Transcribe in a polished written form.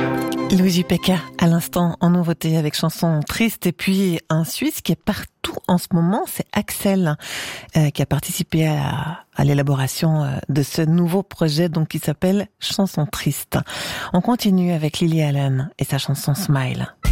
Luigi Pecca, à l'instant, en nouveauté avec chanson triste. Et puis, un Suisse qui est partout en ce moment, c'est Axel, qui a participé à l'élaboration de ce nouveau projet, donc, qui s'appelle Chanson triste. On continue avec Lily Allen et sa chanson Smile.